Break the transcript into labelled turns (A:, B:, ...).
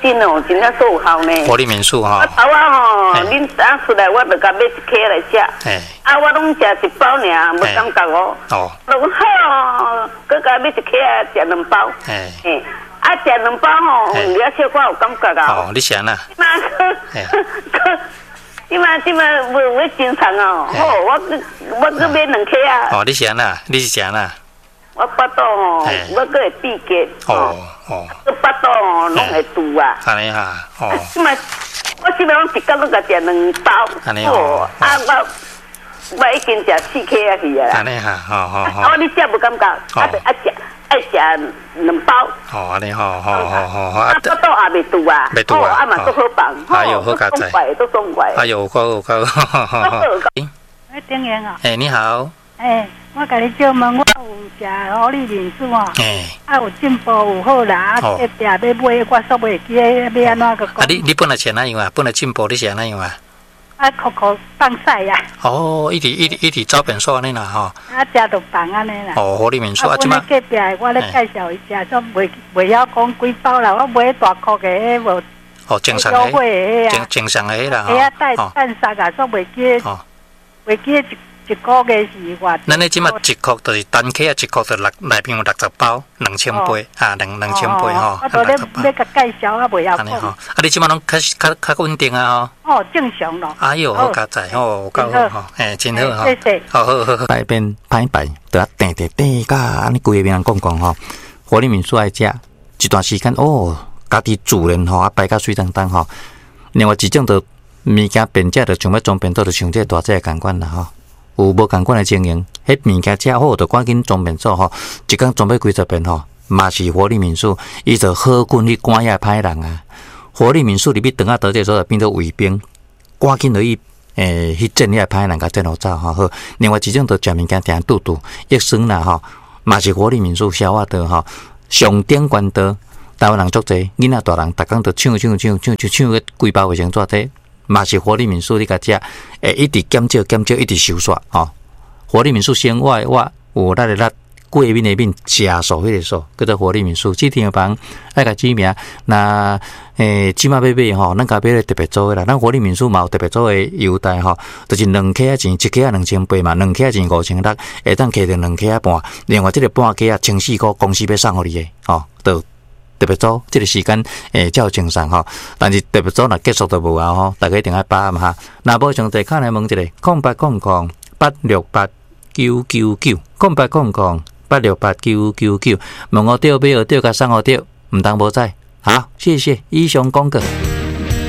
A: 真哦，真正有效呢。
B: 活力民宿哈。
A: 头吼，恁打出来我就甲买一颗来食。啊，我拢食一包尔，无感觉哦。哦。就好，佮甲买一颗啊，食2包。啊，食2包吼，了小可有感觉啊。
B: 哦，你想啦？
A: 你嘛无正常哦。好，我佮买2颗啊。
B: 哦，你想啦？你是想啦？
A: 我巴肚吼，我佮会闭结。哦。个巴肚吼，拢会堵啊。
B: 安尼哈，哦。
A: 我基本上一工都甲食2包。
B: 安尼哦。
A: 啊，我已经食4颗啊去啊。
B: 安尼哈，好。
A: 啊，你食无感觉？啊，爱食2包。
B: 哦，安尼好。
A: 啊，巴肚也未堵啊。
B: 未堵啊。
A: 啊嘛都好放。
B: 哎呦，好佳哉。
A: 都爽快。
B: 哎呦，够。
C: 丁元啊。
B: 你好。
C: 我甲你借问，我有食活力民宿哦，有进步有好啦，一定要买，我煞袂记要安怎个讲。
B: 啊，你本来是哪样啊？本来进步你是哪样啊？
C: 酷放晒呀。
B: 哦，一直招本所安尼啦吼。
C: 啊，食就放安尼啦。
B: 哦，活力民宿
C: 啊，即马隔壁我咧介绍一下，煞袂晓讲几包啦，我买大箍个迄无。
B: 哦，正常的。正常的啦。
C: 哎呀，蛋沙啊，煞袂记。袂记一个月是偌？
B: 咱咧即马一箍就是单克啊，一箍就内边有60包，2000杯啊，2000杯吼。
C: 我都咧要甲介绍啊，袂晓讲。
B: 啊，你即马拢较稳定啊
C: 吼。哦，正常咯。
B: 哎哟，好佳哉吼，够好吼，真好吼。
C: 谢谢。
B: 好。摆边摆，都要定，甲安尼规个面人讲吼，活力民宿爱食一段时间哦，家己自然吼，啊摆甲水当吼。另外一种就物件变价，就想要装变做，就像这大只共款啦吼。有无共款的经营，迄物件食好就赶紧装便做吼，一工装要几十遍吼，嘛是活力民宿，伊就好滚去赶遐歹人啊。活力民宿里面等下倒这时候变做卫兵，赶紧去去整遐歹人，甲整好走吼。好，另外一种就食物件定肚益生啦吼，嘛是活力民宿消化道吼，上顶关道，台湾人足济，囡仔大人逐工就抢个几包卫生纸这。嘛是活力民宿，你甲食，一直减少，一直收煞吼。活力民宿先我有咱柜面那边食素迄个素，叫做活力民宿。这天房爱甲指名，那即马要买吼，咱甲买咧特别做诶啦。咱活力民宿嘛有特别做诶优待吼，就是2克钱，1克2800嘛，2克钱5600，会当摕着2克半。另外这个半克1400，公司要送互你诶，吼，都。特别早，这个时间才有正常吼，但是特别早若结束就无啊吼，大家一定要把握哈。那无上地卡来问一个，0800868999，0800868999，问我对买对甲送我对，唔当无在。好，谢谢以上讲过。